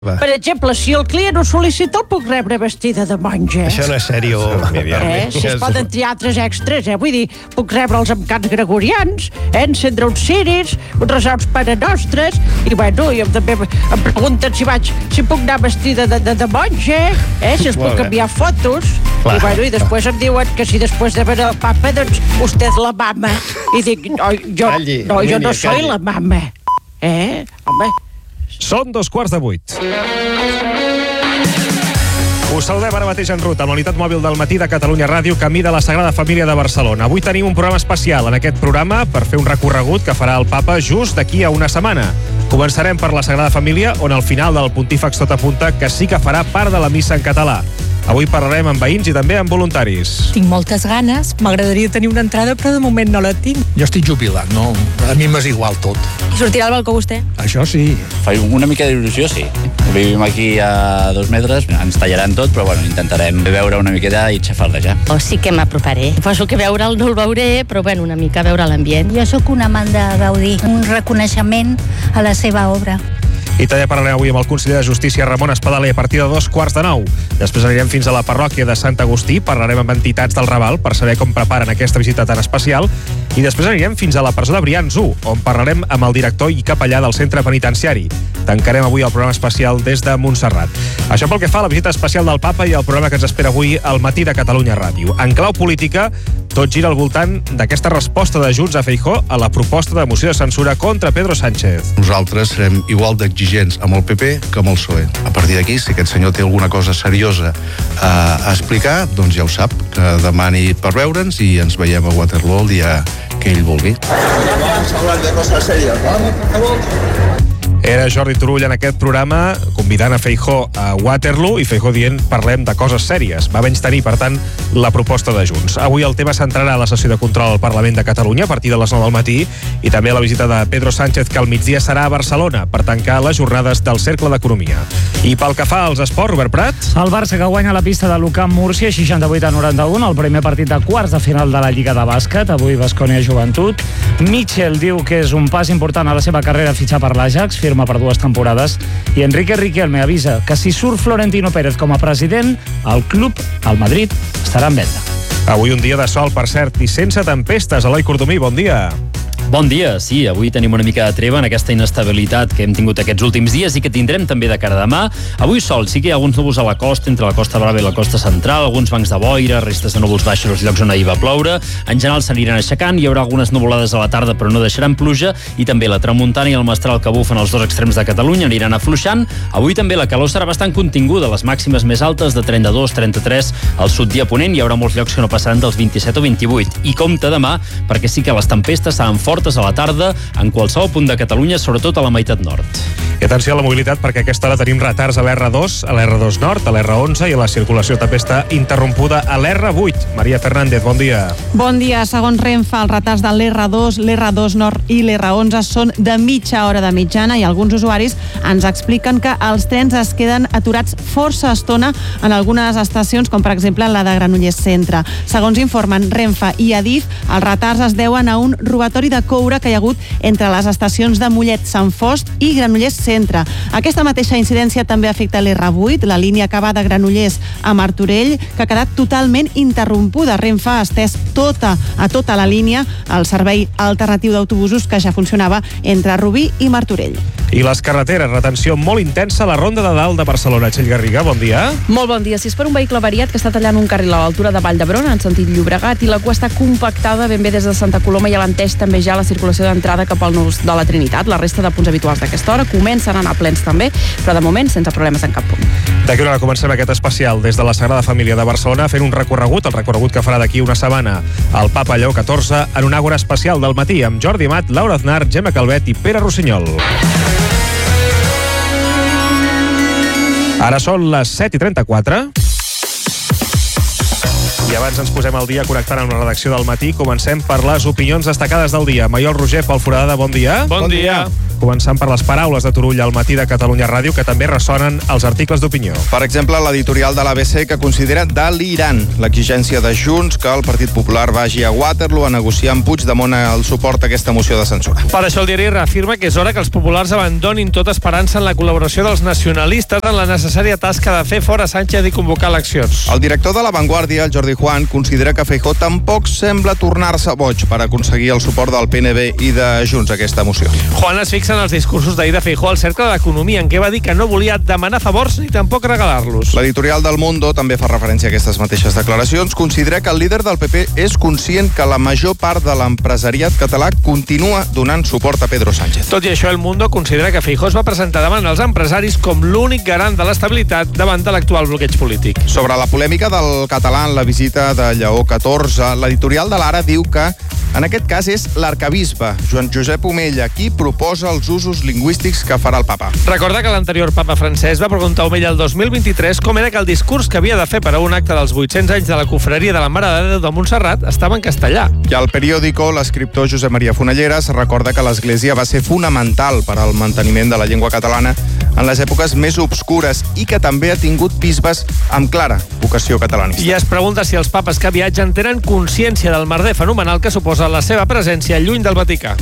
Per exemple, si el client ho sol·licita, el puc rebre vestida de monja. Això no és sèrio, Míriam. Si es poden triar altres extras, vull dir, puc rebre'ls amb cants gregorians, encendre uns ciris, uns resons parenostres, i bueno, i també em pregunten si puc anar vestida de monja, si els puc enviar fotos, i bueno, i després em diuen que si després de veure el papa, doncs, vostè és la mama. I dic, jo no soy la mama. Home... Són 7:15. Us saludem ara mateix en ruta amb la unitat mòbil del matí de Catalunya Ràdio, camí de la Sagrada Família de Barcelona. Avui tenim un programa especial en aquest programa per fer un recorregut que farà el papa just d'aquí a una setmana. Començarem per la Sagrada Família, on al final del pontífex tot apunta que sí que farà part de la missa en català. Avui parlarem amb veïns i també amb voluntaris. Tinc moltes ganes, m'agradaria tenir una entrada, però de moment no la tinc. Jo estic jubilat, no? A mi m'és igual tot. I sortirà al balcó vostè? Això sí. Fa una mica d'il·lusió, sí. Vivim aquí a 2 metres, ens tallaran tot, però bueno, intentarem veure una miqueta i xafardejar. Sí que m'aproparé. Suposo que veure'l no el veuré, però bueno, una mica veure l'ambient. Jo sóc un amant de Gaudí, un reconeixement a la seva obra. I també parlarem avui amb el conseller de Justícia, Ramon Espadaler, a partir de 9:15. Després anirem fins a la parròquia de Sant Agustí, parlarem amb entitats del Raval per saber com preparen aquesta visita tan especial, i després anirem fins a la presó de Brians 1, on parlarem amb el director i capellà del centre penitenciari. Tancarem avui el programa especial des de Montserrat. Això pel que fa a la visita especial del papa i el programa que ens espera avui al matí de Catalunya Ràdio. En clau política, tot gira al voltant d'aquesta resposta de Junts a Feijóo a la proposta de moció de censura contra Pedro Sánchez. Nosaltres serem igual d'exigents amb el PP que amb el PSOE. A partir d'aquí, si aquest senyor té alguna cosa seriosa a explicar, doncs ja ho sap, que demani per veure'ns i ens veiem a Waterloo el dia que ell vulgui. Vamos a hablar de cosas serias, ¿vale? Por favor. Era Jordi Turull en aquest programa convidant a Feijóo a Waterloo i Feijóo dient parlem de coses sèries. Va menystenir, per tant, la proposta de Junts. Avui el tema centrarà a la sessió de control al Parlament de Catalunya a partir de les 9 del matí i també a la visita de Pedro Sánchez, que al migdia serà a Barcelona per tancar les jornades del Cercle d'Economia. I pel que fa als esports, Robert Prat. El Barça que guanya la pista de l'UCAM Múrcia 68-91, el primer partit de quarts de final de la Lliga de Bàsquet, avui Baskonia Joventut. Mitchell diu que és un pas important a la seva carrera fitxar per l'Ajax, firma per 2 temporades, i Enrique Riquelme avisa que si surt Florentino Pérez com a president, el club, el Madrid, estarà en venda. Avui un dia de sol, per cert, i sense tempestes. Eloi Cordomí, bon dia. Bon dia, sí, avui tenim una mica de treva en aquesta inestabilitat que hem tingut aquests últims dies i que tindrem també de cara a demà. Avui sol, sí que hi ha alguns núvols a la costa, entre la Costa Brava i la costa central, alguns bancs de boira, restes de núvols baixos als llocs on ahir va ploure. En general s'aniran aixecant, hi haurà algunes nuvolades a la tarda però no deixaran pluja, i també la tramuntana i el mestral que bufen als 2 extrems de Catalunya aniran afluixant. Avui també la calor serà bastant continguda, les màximes més altes de 32-33 al sud i a ponent, hi haurà molts llocs que no passaran dels 27 o 28. I compte demà, perquè sí que les tempestes seran fortes a la tarda en qualsevol punt de Catalunya, sobretot a la meitat nord. I atenció a la mobilitat, perquè a aquesta hora tenim retards a l'R2, a l'R2 Nord, a l'R11, i la circulació també està interrompuda a l'R8. Maria Fernández, bon dia. Bon dia. Segons Renfe, els retards de l'R2, l'R2 Nord i l'R11 són de mitja hora de mitjana, i alguns usuaris ens expliquen que els trens es queden aturats força estona en algunes estacions, com per exemple la de Granollers Centre. Segons informen Renfe i Adif, els retards es deuen a un robatori de coure que hi ha hagut entre les estacions de Mollet, Sant Fost i Granollers Centre. Aquesta mateixa incidència també afecta l'R8, la línia que va de Granollers a Martorell, que ha quedat totalment interrompuda. Renfe ha estès a tota la línia el servei alternatiu d'autobusos que ja funcionava entre Rubí i Martorell. I les carreteres, retenció molt intensa a la Ronda de Dalt de Barcelona. Txell Garriga, bon dia. Molt bon dia. Si és per un vehicle variat que està tallant un carril a l'altura de Vall d'Hebron, en sentit Llobregat, i la cua està compactada ben bé des de Santa Coloma i alenteix també ja la circulació d'entrada cap al nus de la Trinitat. La resta de punts habituals d'aquesta hora comencen a anar plens també, però de moment sense problemes en cap punt. D'aquí una hora comencem aquest especial des de la Sagrada Família de Barcelona fent un recorregut, el recorregut que farà d'aquí una setmana el Papa Lleó XIV en un àgora especial del matí amb Jordi Amat, Laura Aznar, Gemma Calvet i Pere Rossinyol. Ara són les 7:34. I abans ens posem al dia connectant amb la redacció del matí. Comencem per les opinions destacades del dia. Maiol Roger, Pol Foradada, bon dia. Bon dia. Començant per les paraules de Turull al matí de Catalunya Ràdio, que també ressonen als articles d'opinió. Per exemple, l'editorial de l'ABC, que considera delirant l'exigència de Junts que el Partit Popular vagi a Waterloo a negociar amb Puigdemont el suport a aquesta moció de censura. Per això el diari reafirma que és hora que els populars abandonin tota esperança en la col·laboració dels nacionalistes en la necessària tasca de fer fora Sánchez i convocar eleccions. El director de La Vanguardia, el Jordi Juan, considera que Feijóo tampoc sembla tornar-se boig per aconseguir el suport del PNB i de Junts a aquesta moció. Juan es fixa en els discursos d'ahir de Feijóo al Cercle de l'Economia, en què va dir que no volia demanar favors ni tampoc regalar-los. L'editorial del Mundo també fa referència a aquestes mateixes declaracions. Considera que el líder del PP és conscient que la major part de l'empresariat català continua donant suport a Pedro Sánchez. Tot i això, el Mundo considera que Feijóo es va presentar davant els empresaris com l'únic garant de l'estabilitat davant de l'actual bloqueig polític. Sobre la polèmica del català en la visita de Lleó XIV, l'editorial de l'Ara diu que en aquest cas és l'arcabisbe Joan Josep Omella qui proposa els usos lingüístics que farà el papa. Recorda que l'anterior papa francès va preguntar a Omella el 2023 com era que el discurs que havia de fer per a un acte dels 800 anys de la confraria de la Mare de Déu de Montserrat estava en castellà. I al periòdico, l'escriptor Josep Maria Fonelleres recorda que l'Església va ser fonamental per al manteniment de la llengua catalana en les èpoques més obscures i que també ha tingut bisbes amb clara vocació catalanista. I es pregunta si els papes que viatgen tenen consciència del merder fenomenal que suposa la seva presència lluny del Vaticà.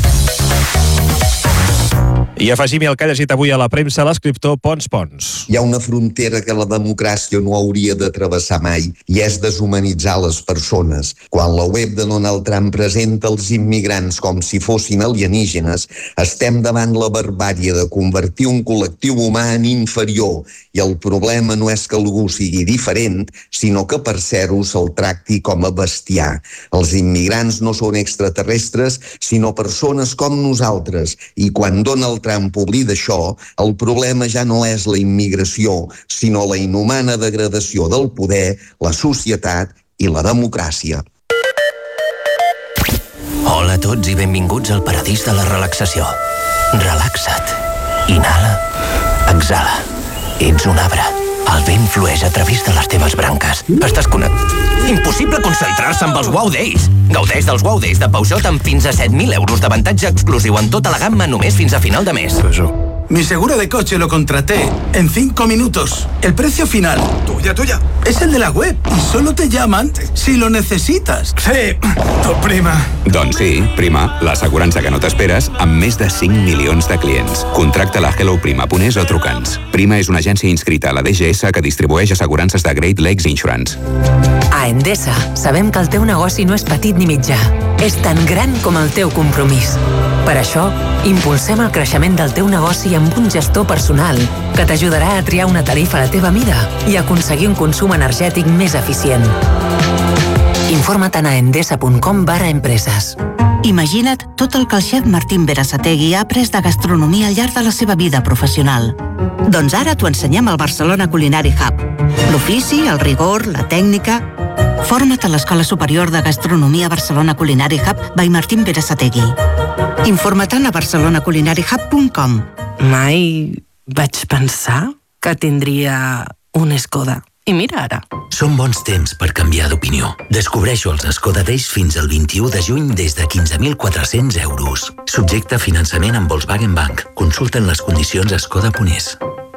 I afegim el que ha llegit avui a la premsa l'escriptor Pons Pons. Hi ha una frontera que la democràcia no hauria de travessar mai i és deshumanitzar les persones. Quan la web de Donald Trump presenta els immigrants com si fossin alienígenes, estem davant la barbàrie de convertir un col·lectiu humà en inferior i el problema no és que algú sigui diferent, sinó que per ser-ho se'l tracti com a bestiar. Els immigrants no són extraterrestres, sinó persones com nosaltres i quan Donald Trump oblida això, el problema ja no és la immigració, sinó la inhumana degradació del poder, la societat i la democràcia. Hola a tots i benvinguts al paradís de la relaxació. Relaxa't. Inhala. Exhala. Ets un arbre. El vent flueix a través de les teves branques. Estàs Impossible concentrar-se amb els Wow Days. Gaudeix dels Wow Days de Peugeot amb fins a 7.000 euros d'avantatge exclusiu en tota la gamma només fins a final de mes. Mi seguro de coche lo contraté en 5 minutos. El precio final, tuya, es el de la web y solo te llaman si lo necesitas. Sí, tu prima. Doncs sí, Prima, l'assegurança que no t'esperes amb més de 5 milions de clients. Contracta-la a helloprima.es o truca'ns. Prima és una agència inscrita a la DGS que distribueix assegurances de Great Lakes Insurance. A Endesa sabem que el teu negoci no és petit ni mitjà. És tan gran com el teu compromís. Per això, impulsem el creixement del teu negoci amb un gestor personal que t'ajudarà a triar una tarifa a la teva mida i aconseguir un consum energètic més eficient. Informa't a endesa.com/empreses. Imagina't tot el que el xef Martín Berasategui ha après de gastronomia al llarg de la seva vida professional. Doncs ara t'ho ensenyem al Barcelona Culinary Hub. L'ofici, el rigor, la tècnica... Forma't a l'Escola Superior de Gastronomia Barcelona Culinary Hub by Martín Berasategui. Informa't a barcelonaculinaryhub.com. Mai vaig pensar que tindria un Skoda. I mira ara. Són bons temps per canviar d'opinió. Descobreixo els Skoda Days fins al 21 de juny des de 15.400 euros. Subjecte a finançament amb Volkswagen Bank. Consulten les condicions a skoda.es.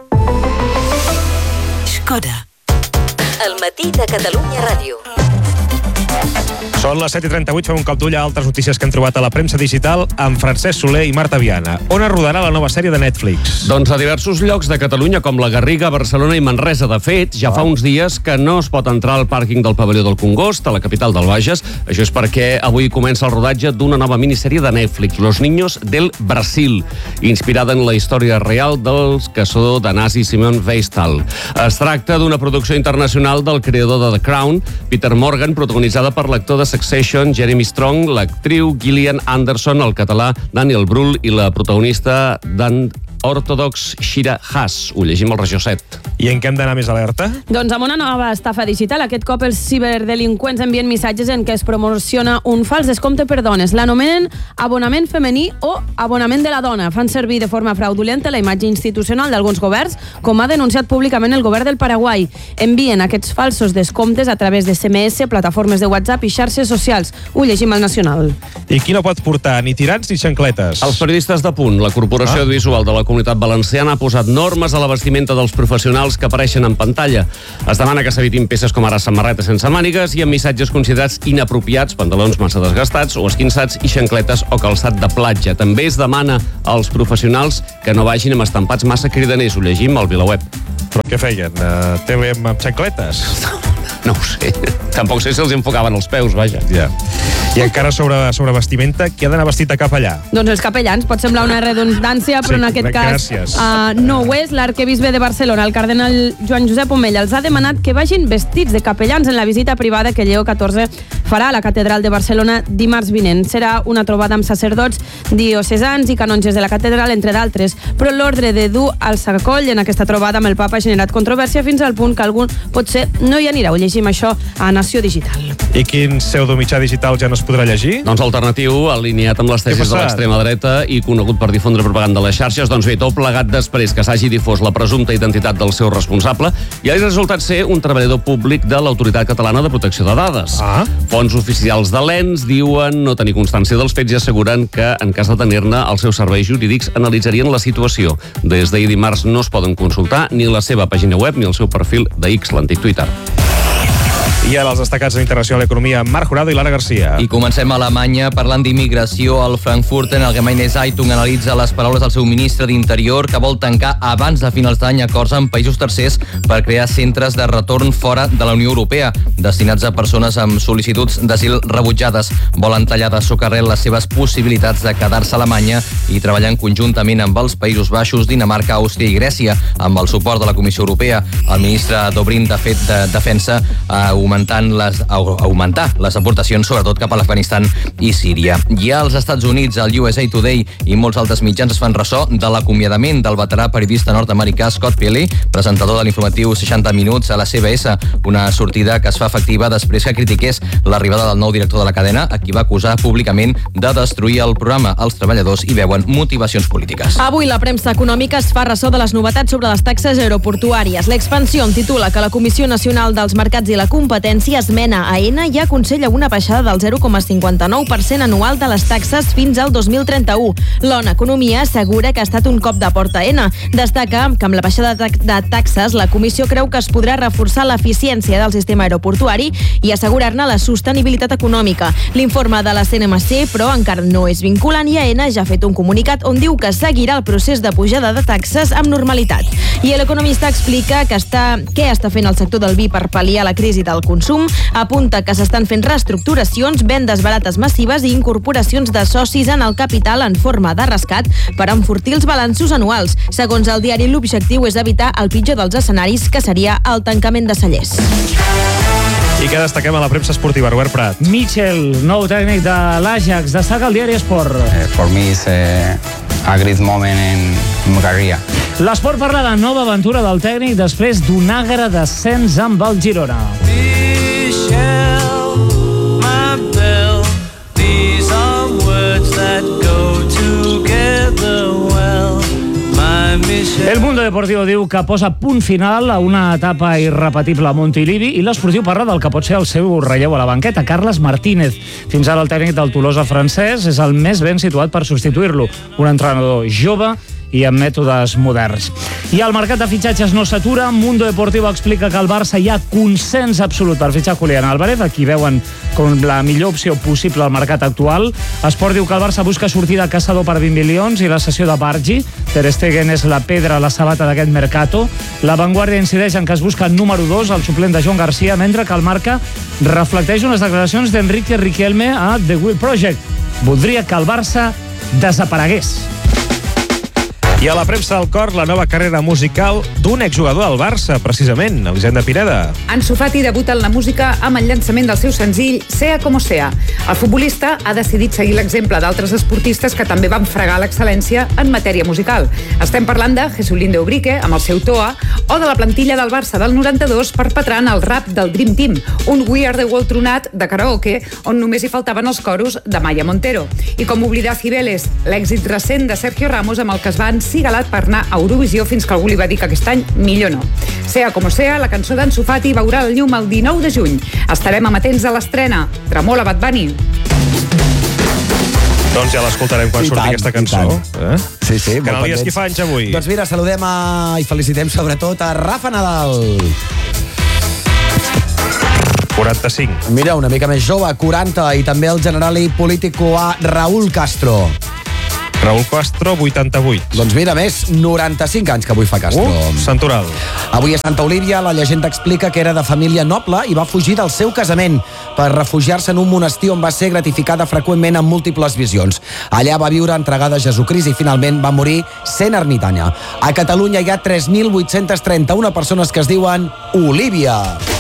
Skoda. El matí de Catalunya Ràdio. Són les 7:38, fem un cop d'ull a altres notícies que hem trobat a la premsa digital amb Francesc Soler i Marta Viana. On es rodarà la nova sèrie de Netflix? Doncs a diversos llocs de Catalunya, com la Garriga, Barcelona i Manresa. De fet, ja fa uns dies que no es pot entrar al pàrquing del pavelló del Congost, a la capital del Bages. Això és perquè avui comença el rodatge d'una nova minissèrie de Netflix, Los Niños del Brasil, inspirada en la història real del caçador de nazi Simon Weistal. Es tracta d'una producció internacional del creador de The Crown, Peter Morgan, protagonitzada per l'actor de Succession, Jeremy Strong, l'actriu Gillian Anderson, el català Daniel Brühl i la protagonista Ortodox Shira Haas. Ho llegim al Regió 7. I en què hem d'anar més alerta? Doncs amb una nova estafa digital, aquest cop els ciberdelinqüents envien missatges en què es promociona un fals descompte per dones. L'anomenen abonament femení o abonament de la dona. Fan servir de forma fraudulenta la imatge institucional d'alguns governs, com ha denunciat públicament el govern del Paraguai. Envien aquests falsos descomptes a través de SMS, plataformes de WhatsApp i xarxes socials. Ho llegim al Nacional. I qui no pot portar ni tirants ni xancletes? Els periodistes de Punt. La Corporació Audiovisual de la Comunitat Valenciana ha posat normes a la vestimenta dels professionals que apareixen en pantalla. Es demana que s'evitin peces com ara samarretes sense mànigues i amb missatges considerats inapropiats, pantalons massa desgastats o esquinçats i xancletes o calçat de platja. També es demana als professionals que no vagin amb estampats massa cridaners. Ho llegim al VilaWeb. Però què feien? Tele amb xancletes? No ho sé. Tampoc sé si els enfocaven els peus, vaja. Ja. I encara sobre vestimenta, qui ha d'anar vestit a capellà? Doncs els capellans. Pot semblar una redundància, però en aquest cas no ho és. L'arquebisbe de Barcelona, el cardenal Joan Josep Omella, els ha demanat que vagin vestits de capellans en la visita privada que Lleó XIV farà a la catedral de Barcelona dimarts vinent. Serà una trobada amb sacerdots diocesans i canonges de la catedral, entre d'altres. Però l'ordre de dur al sacoll en aquesta trobada amb el papa ha generat controvèrsia fins al punt que algun potser no hi anirà. Ho llegim això a Nació Digital. I quin pseudomitjà digital ja no es podrà llegir? Doncs Alternatiu, alineat amb les tesis de l'extrema dreta i conegut per difondre propaganda a les xarxes, doncs bé, tot plegat després que s'hagi difós la presumpta identitat del seu responsable i ha resultat ser un treballador públic de l'Autoritat Catalana de Protecció de Dades. Fonts oficials de l'ENS diuen no tenir constància dels fets i asseguren que, en cas de tenir-ne, els seus serveis jurídics analitzarien la situació. Des d'ahir dimarts no es poden consultar ni la seva pàgina web ni el seu perfil de X, l'antic Twitter. I ara els destacats en Internacional Economia, Marc Jurado i Lara Garcia. I comencem a Alemanya parlant d'immigració. Al Frankfurter, el Gemeine Zeitung analitza les paraules del seu ministre d'Interior que vol tancar abans de finals d'any acords amb països tercers per crear centres de retorn fora de la Unió Europea, destinats a persones amb sol·licituds d'asil rebutjades. Volen tallar de socarrel les seves possibilitats de quedar-se a Alemanya i treballant conjuntament amb els Països Baixos, Dinamarca, Àustria i Grècia, amb el suport de la Comissió Europea. El ministre Dobrin, de fet, defensa augmentar les aportacions, sobretot cap a l'Afganistan i Síria. I als Estats Units, el USA Today i molts altres mitjans es fan ressò de l'acomiadament del veterà periodista nord-americà Scott Pelley, presentador de l'informatiu 60 Minuts a la CBS, una sortida que es fa efectiva després que critiqués l'arribada del nou director de la cadena, a qui va acusar públicament de destruir el programa. Els treballadors hi veuen motivacions polítiques. Avui la premsa econòmica es fa ressò de les novetats sobre les taxes aeroportuàries. L'Expansió titula que la Comissió Nacional dels Mercats i la Competència esmena a Aena i aconsella una baixada del 0,59% anual de les taxes fins al 2031. l'ONU Economia assegura que ha estat un cop de porta a Aena. Destaca que amb la baixada de taxes la Comissió creu que es podrà reforçar l'eficiència del sistema aeroportuari i assegurar-ne la sostenibilitat econòmica. L'informe de la CNMC, però, encara no és vinculant i Aena ja ha fet un comunicat on diu que seguirà el procés de pujada de taxes amb normalitat. I l'economista explica què està fent el sector del vi per pal·liar la crisi del consum, apunta que s'estan fent reestructuracions, vendes barates massives i incorporacions de socis en el capital en forma de rescat per enfortir els balanços anuals. Segons el diari, l'objectiu és evitar el pitjor dels escenaris, que seria el tancament de cellers. I què destaquem a la premsa esportiva, Robert Prat? Mitchell, nou tècnic de l'Ajax, destaca el diari Esport. For me is a great moment in my career. L'Esport parla de nova aventura del tècnic després d'un agre descens amb el Girona. El Mundo Deportivo diu que posa punt final a una etapa irrepetible a Montilivi i l'Esportiu parla del que pot ser el seu relleu a la banqueta, Carles Martínez. Fins ara el tècnic del Tolosa francès és el més ben situat per substituir-lo, un entrenador jove i amb mètodes moderns. I el mercat de fitxatges no s'atura. Mundo Deportivo explica que al Barça hi ha consens absolut per fitxar Julián Álvarez, a qui veuen com la millor opció possible al mercat actual. Esport diu que el Barça busca sortida caçador per 20 milions i la cessió de Bargi. Ter Stegen és la pedra a la sabata d'aquest mercato. La Vanguardia incideix en que es busca número 2, el suplent de Joan Garcia, mentre que el Marca reflecteix unes declaracions d'Enrique Riquelme a The Will Project. Voldria que el Barça desaparegués. I a la premsa del cor, la nova carrera musical d'un exjugador del Barça, precisament, Elisenda Pineda. Ansu Fati debuta en la música amb el llançament del seu senzill Sea como sea. El futbolista ha decidit seguir l'exemple d'altres esportistes que també van fregar l'excel·lència en matèria musical. Estem parlant de Jesulín de Ubrique, amb el seu Toa, o de la plantilla del Barça del 92 perpetrant el rap del Dream Team, un We Are The World tronat de karaoke on només hi faltaven els coros de Maya Montero. I com oblidar Cibeles, l'èxit recent de Sergio Ramos amb el que es va encigalat per anar a Eurovisió fins que algú li va dir que aquest any millor no. Sea como sea, la cançó d'Ansu Fati veurà la llum el 19 de juny. Estarem amatents a l'estrena. Tremola, Bad Bunny. Doncs ja l'escoltarem quan surti aquesta cançó. Sí, sí. Canalies, qui fa anys avui? Doncs mira, saludem i felicitem sobretot a Rafa Nadal. 45. Mira, una mica més jove, 40, i també el general i polític cubà Raúl Castro. Raúl Castro, 88. Doncs mira, més 95 anys que avui fa Castro. Santoral. Avui a Santa Olívia la llegenda explica que era de família noble i va fugir del seu casament per refugiar-se en un monestir on va ser gratificada freqüentment amb múltiples visions. Allà va viure entregada a Jesucrist i finalment va morir sent ermitanya. A Catalunya hi ha 3.831 persones que es diuen Olívia.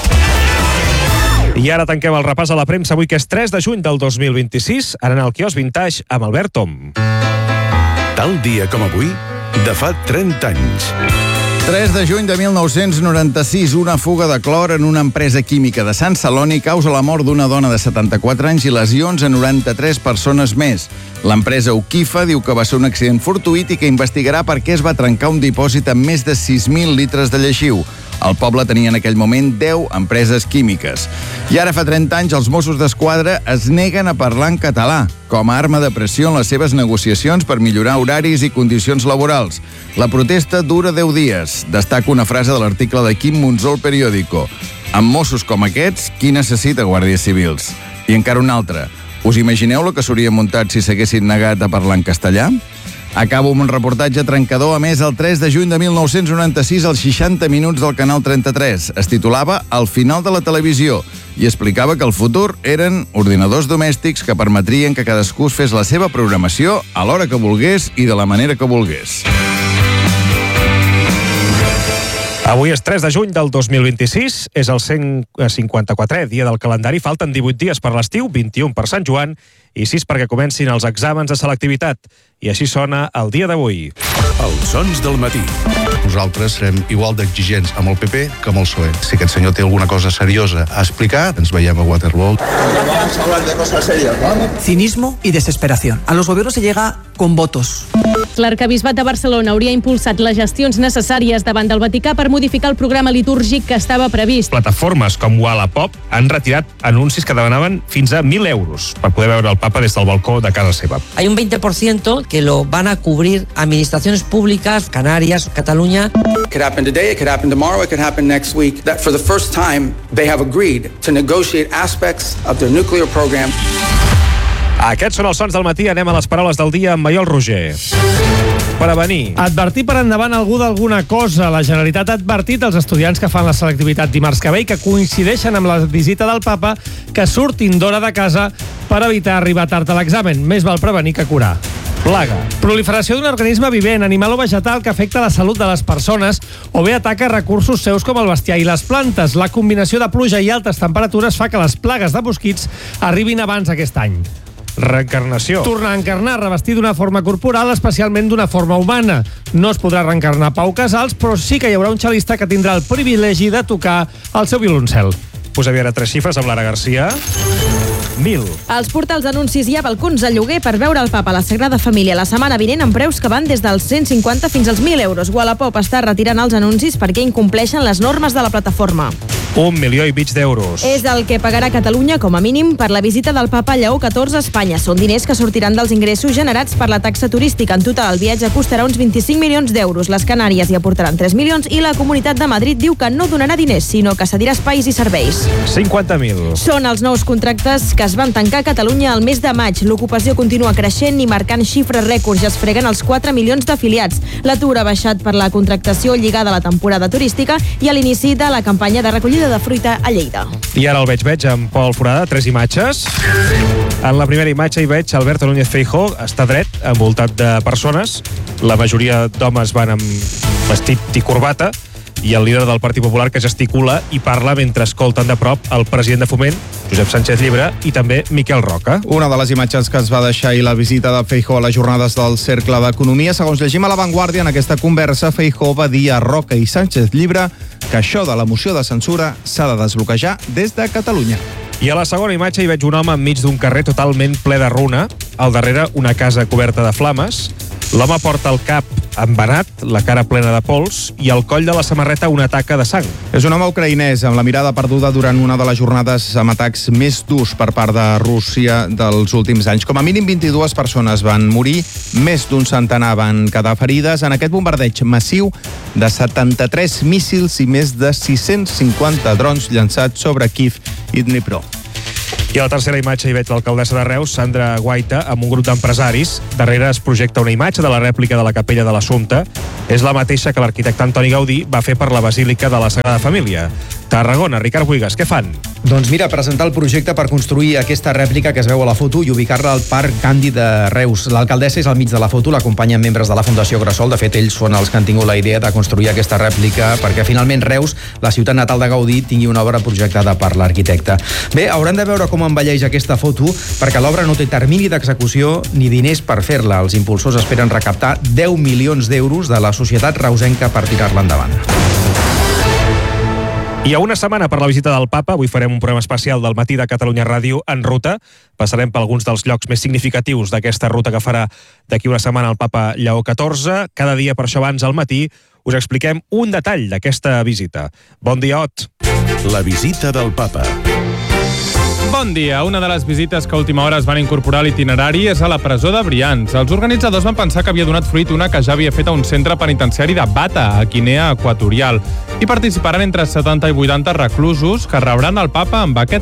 I ara tanquem el repàs a la premsa avui, que és 3 de juny del 2026, ara en el quiosc Vintage amb Albert Tom. Tal dia com avui, de fa 30 anys. 3 de juny de 1996, una fuga de clor en una empresa química de Sant Celoni causa la mort d'una dona de 74 anys i lesions a 93 persones més. L'empresa Ukifa diu que va ser un accident fortuït i que investigarà per què es va trencar un dipòsit amb més de 6.000 litres de lleixiu. El poble tenia en aquell moment 10 empreses químiques. I ara fa 30 anys els Mossos d'Esquadra es neguen a parlar en català com a arma de pressió en les seves negociacions per millorar horaris i condicions laborals. La protesta dura 10 dies. Destaca una frase de l'article de Quim Monzó al periòdico. Amb Mossos com aquests, qui necessita guàrdies civils? I encara una altra. Us imagineu el que s'hauria muntat si s'haguessin negat a parlar en castellà? Acabo amb un reportatge trencador, a més, el 3 de juny de 1996, als 60 minuts del Canal 33. Es titulava El final de la televisió i explicava que el futur eren ordinadors domèstics que permetrien que cadascú es fes la seva programació a l'hora que volgués i de la manera que volgués. Avui és 3 de juny del 2026, és el 154è dia del calendari, falten 18 dies per l'estiu, 21 per Sant Joan i 6 perquè comencin els exàmens de selectivitat. I així sona el dia d'avui. Els sons del matí. Nosaltres serem igual d'exigents amb el PP que amb el PSOE. Si aquest senyor té alguna cosa seriosa a explicar, ens veiem a Waterloo. Vamos a hablar de cosas serias, ¿vale? Cinismo y desesperación. A los gobiernos se llega con votos. L'Arquebisbat de Barcelona hauria impulsat les gestions necessàries davant del Vaticà per modificar el programa litúrgic que estava previst. Plataformes com Wallapop han retirat anuncis que demanaven fins a 1.000 euros per poder veure el papa des del balcó de casa seva. Hay un 20% que lo van a cubrir administraciones públicas, Canarias, Cataluña. It could happen today, it could happen tomorrow, it could happen next week. That for the first time they have agreed to negotiate aspects of their nuclear program. Aquests són els sons del matí. Anem a les paraules del dia amb Maiol Roger. Prevenir. Advertir per endavant algú d'alguna cosa. La Generalitat ha advertit als estudiants que fan la selectivitat dimarts que ve i que coincideixen amb la visita del papa que surtin d'hora de casa per evitar arribar tard a l'examen. Més val prevenir que curar. Plaga. Proliferació d'un organisme vivent, animal o vegetal que afecta la salut de les persones o bé ataca recursos seus com el bestiar i les plantes. La combinació de pluja i altes temperatures fa que les plagues de mosquits arribin abans aquest any. Reencarnació. Tornar a encarnar, revestir d'una forma corporal, especialment d'una forma humana. No es podrà reencarnar Pau Casals, però sí que hi haurà un xalista que tindrà el privilegi de tocar el seu violoncel. Posem ara 3 xifres amb Lara Garcia. 1.000. Als portals d'anuncis hi ha balcons de lloguer per veure el papa a la Sagrada Família la setmana vinent amb preus que van des dels 150 fins als 1.000 euros. Wallapop està retirant els anuncis perquè incompleixen les normes de la plataforma. 1,5 milions d'euros. És el que pagarà Catalunya com a mínim per la visita del papa Lleó XIV a Espanya. Són diners que sortiran dels ingressos generats per la taxa turística. En total, el viatge costarà uns 25 milions d'euros. Les Canàries hi aportaran 3 milions i la Comunitat de Madrid diu que no donarà diners, sinó que cedirà espais i serveis. 50.000. Són els nous contractes que es van tancar a Catalunya el mes de maig. L'ocupació continua creixent i marcant xifres rècords. Ja es freguen els 4 milions d'afiliats. L'atur ha baixat per la contractació lligada a la temporada turística i a l'inici de la campanya de recollida recollida de fruita a Lleida. I ara el veig amb Pol Forada, 3 imatges. En la primera imatge hi veig Alberto Núñez Feijóo, està dret, envoltat de persones. La majoria d'homes van amb vestit i corbata, i el líder del Partit Popular que gesticula i parla mentre escolten de prop el president de Foment, Josep Sánchez Llibre, i també Miquel Roca. Una de les imatges que es va deixar ahir la visita de Feijóo a les jornades del Cercle d'Economia. Segons llegim a La Vanguardia, en aquesta conversa, Feijóo va dir a Roca i Sánchez Llibre que això de la moció de censura s'ha de desbloquejar des de Catalunya. I a la segona imatge hi veig un home enmig d'un carrer totalment ple de runa, al darrere una casa coberta de flames. L'home porta el cap embenat, la cara plena de pols i al coll de la samarreta una taca de sang. És un home ucraïnès amb la mirada perduda durant una de les jornades amb atacs més durs per part de Rússia dels últims anys. Com a mínim 22 persones van morir, més d'un centenar van quedar ferides en aquest bombardeig massiu de 73 míssils i més de 650 drons llançats sobre Kíev i Dnipro. I a la tercera imatge hi veig l'alcaldessa de Reus, Sandra Guaita, amb un grup d'empresaris. Darrere es projecta una imatge de la rèplica de la Capella de l'Assumpte. És la mateixa que l'arquitecte Antoni Gaudí va fer per la Basílica de la Sagrada Família. Tarragona, Ricard Buigas, què fan? Doncs mira, presentar el projecte per construir aquesta rèplica que es veu a la foto i ubicar-la al Parc Gandhi de Reus. L'alcaldessa és al mig de la foto, l'acompanyen membres de la Fundació Grassol. De fet, ells són els que han tingut la idea de construir aquesta rèplica perquè finalment Reus, la ciutat natal de Gaudí, tingui una obra projectada per l'arquitecte. Bé, haurem de veure com envelleix aquesta foto perquè l'obra no té termini d'execució ni diners per fer-la. Els impulsors esperen recaptar 10 milions d'euros de la societat reusenca per tirar-la endavant. I a una setmana per la visita del Papa, avui farem un programa especial del Matí de Catalunya Ràdio en ruta. Passarem per alguns dels llocs més significatius d'aquesta ruta que farà d'aquí una setmana el Papa Lleó XIV. Cada dia, per això abans al matí, us expliquem un detall d'aquesta visita. Bon dia, Ot. La visita del Papa. Bon dia. Una de les visites que a última hora es van incorporar a l'itinerari és a la presó de Brians. Els organitzadors van pensar que havia donat fruit una que ja havia fet a un centre penitenciari de Bata, a Guinea Equatorial. Hi participaran entre 70 i 80 reclusos que rebran el Papa amb aquest